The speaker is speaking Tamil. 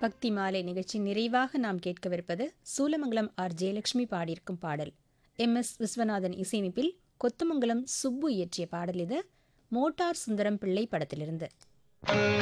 பக்தி மாலை நிகழ்ச்சி நிறைவாக நாம் கேட்கவிருப்பது சூலமங்கலம் ஆர் ஜெயலட்சுமி பாடியிருக்கும் பாடல். MS விஸ்வநாதன் இசையமைப்பில் கொத்தமங்கலம் சுப்பு இயற்றிய பாடல் இது. மோட்டார் சுந்தரம் பிள்ளை படத்திலிருந்து.